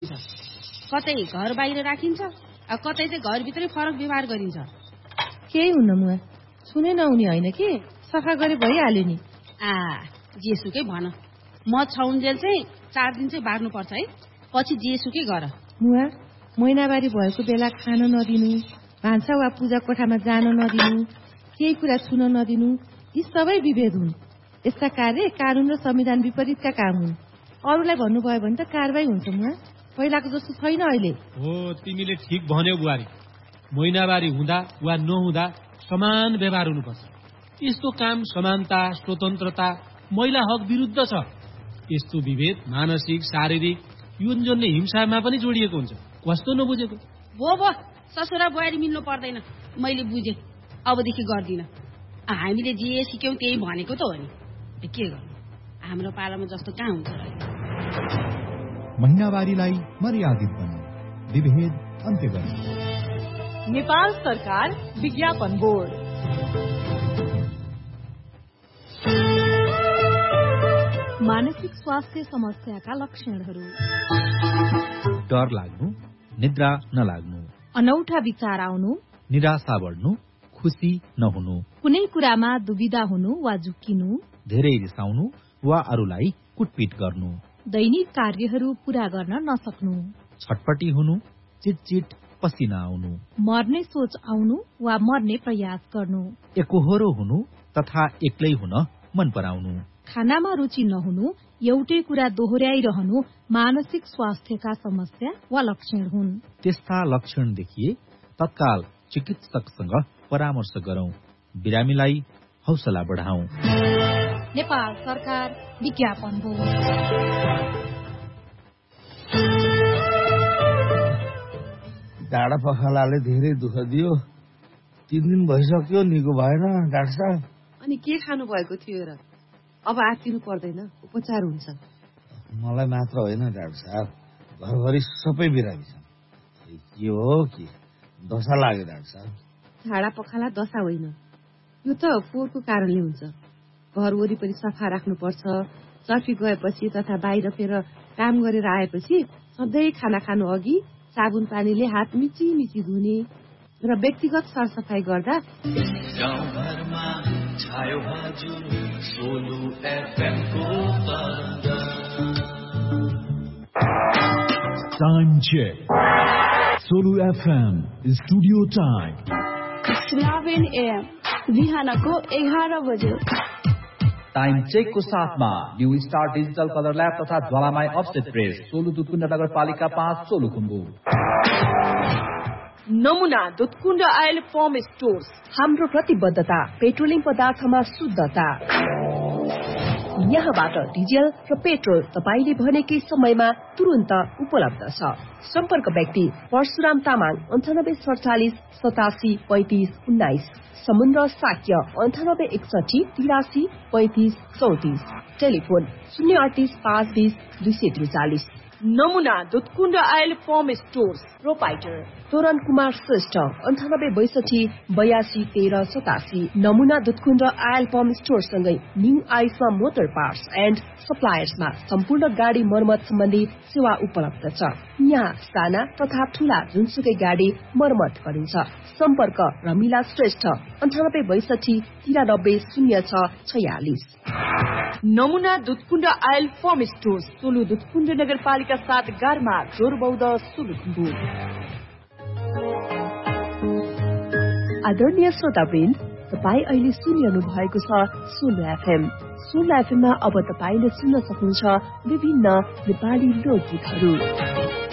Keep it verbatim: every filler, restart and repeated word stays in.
कतै घर बाहिर राखिन्छ, कतै चाहिँ घरभित्रै फरक व्यवहार गरिन्छ। केही हुन्न मुआ, सुने नहुने होइन कि सफा गरे भइहाल्यो नि। आ जेसुकै भन, म छाउन्जेल चाहिँ चार दिन चाहिँ बार्नुपर्छ है, पछि जेसुकै गर। मुआ, महिनावारी भएको बेला खान नदिनु, भान्सा वा पूजा कोठामा जान नदिनु, केही कुरा छुन नदिनु, यी सबै विभेद हुन्। यस्ता कार्य कानून र संविधान विपरीतका काम हुन्। अरूलाई भन्नुभयो भने त कारबाही हुन्छ मुआ, पहिलाको जस्तो छैन अहिले। हो, तिमीले ठिक भन्यौ बुहारी। महिनावारी हुँदा वा नहुँदा समान व्यवहार हुनुपर्छ। यस्तो काम समानता, स्वतन्त्रता, महिला हक विरुद्ध छ। यस्तो विभेद मानसिक, शारीरिक, यौनजन्य हिंसामा पनि जोडिएको हुन्छ। कस्तो नबुझेको? भो भो, ससुरा बुहारी मिल्नु पर्दैन, मैले बुझेँ, अबदेखि गर्दिन। हामीले जे सिक्यौँ त्यही भनेको त हो नि, के गर्नु, हाम्रो पालामा जस्तो कहाँ हुन्छ र। महिनावारीलाई मर्यादित बन्नु, विभेद अन्त्य गर्नु। नेपाल सरकार विज्ञापन बोर्ड। मानसिक स्वास्थ्य समस्याका लक्षणहरू: डर लाग्नु, निद्रा नलाग्नु, अनौठा विचार आउनु, निराशा बढ्नु, खुसी नहुनु, कुनै कुरामा दुविधा हुनु वा झुक्किनु, धेरै रिसाउनु वा अरूलाई कुटपिट गर्नु, दैनिक कार्यहरू पूरा गर्न नसक्नु, छटपटी हुनु, चिटचिट पसिना आउनु, मर्ने सोच आउनु वा मर्ने प्रयास गर्नु, एकोहोरो हुनु तथा एक्लै हुन मन पराउनु, खानामा रुचि नहुनु, एउटै कुरा दोहोर्याइरहनु मानसिक स्वास्थ्यका समस्या वा लक्षण हुन्। त्यस्ता लक्षण देखिए तत्काल चिकित्सकसँग परामर्श गरौं, बिरामीलाई हौसला बढाऊ। नेपाल सरकार विज्ञापन बोर्ड। डाँडा पखालाले धेरै दुःख दियो, तीन दिन भइसक्यो, निको भएन डाक्टर साहब। अनि के खानु भएको थियो र? अब आत्तिनु पर्दैन, उपचार हुन्छ। मलाई मात्र होइन डाक्टर साहब, घरभरि सबै बिरामी छन्। के हो कि दशा लाग्यो डाक्टर साहब? झाडा पखाला दशा होइन, यो त फोहोरको कारणले हुन्छ। घर वरिपरि सफा राख्नुपर्छ। चर्फी गएपछि तथा बाहिर फेर काम गरेर आएपछि सधैँ खाना खानु अघि साबुन पानीले हात मिची मिची धुने र व्यक्तिगत सरसफाई गर्दा Time check. Solu F M Studio time. Eleven A M बिहानको एघार बजे। टाइम चेकको साथमा new star digital colour lab तथा ज्वालामाई अफसेट प्रेस, सोलु दुधकुण्ड नगरपालिका पाँच सोलुखुम्बु। नमुना दुधकुण्ड आयल फर्म स्टोर्स, हाम्रो प्रतिबद्धता पेट्रोलिङ पदार्थमा शुद्धता। यहाँबाट डिजेल र पेट्रोल तपाईले भनेकै समयमा तुरन्त उपलब्ध छ। सम्पर्क व्यक्ति परशुराम तामाङ, अन्ठानब्बे सडचालिस सतासी पैंतिस उन्नाइस, समुद्र साक्य अन्ठानब्बे एकसठी तिरासी पैंतिस चौतिस, टेलिफोन शून्य अडतिस पाँच बिस दुई सय त्रिचालिस। नमुना Dudhkund oil form stores, proprietor तोरण कुमार श्रेष्ठ, अन्ठानब्बे बैसठी बयासी तेह्र सतासी। नमुना दुधकुण्ड आयल फर्म स्टोर सँगै न्यू आइसमा मोटर पार्ट्स एण्ड सप्लायर्समा सम्पूर्ण गाडी मर्मत सम्बन्धी सेवा उपलब्ध छ। यहाँ साना तथा ठूला जुनसुकै गाडी मर्मत गरिन्छ। सम्पर्क रमिला श्रेष्ठ, अन्ठानब्बे बैसठी तिरानब्बे शून्य छ छयालिस। नमुना Dudhkund oil form store, Solu Dudhkund नगरपालिका सात गारमा, जोरबौध सोलुखुम्बु। आदरणीय श्रोतावृन्द, तपाई अहिले सुनिरहनु भएको छ सोलु एफएम। सोलु एफएममा अब तपाईले सुन्न सक्नुहुन्छ विभिन्न नेपाली लोकगीतहरू।